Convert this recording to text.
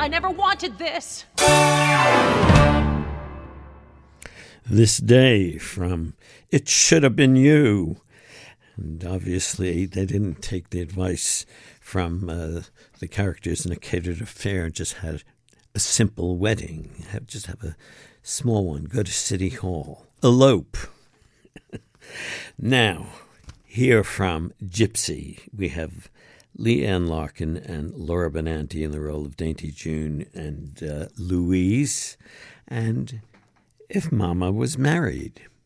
never wanted this. This Day from It Should Have Been You. And obviously they didn't take the advice from the characters in A Catered Affair, just had a simple wedding, just have a small one, go to City Hall, elope. Now, here from Gypsy, we have Leanne Larkin and Laura Benanti in the role of Dainty June and Louise, and If Mama Was Married.